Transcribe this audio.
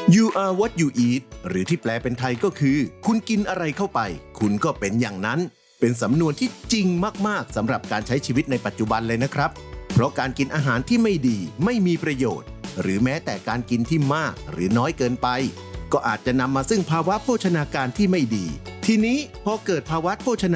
You are what you eat หรือที่แปลเป็นไทยก็คือคุณกินอะไรเข้าไปคุณก็เป็นอย่างนั้นเป็นสำนวนที่จริงมากๆสำหรับการใช้ชีวิตในปัจจุบันเลยนะครับเพราะการกินอาหารที่ไม่ดีไม่มีประโยชน์หรือแม้แต่การกินที่มากหรือน้อยเกินไปก็อาจจะนำมาซึ่งภาวะโภชนาการที่ไม่ดีทีนี้พอเกิดภาวะโภชนา